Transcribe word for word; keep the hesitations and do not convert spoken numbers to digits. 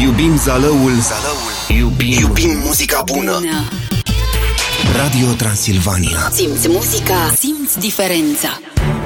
Iubim zalăul, zalăul. Iubim, Iubim muzica bună. bună Radio Transilvania. Simți muzica, simți diferența.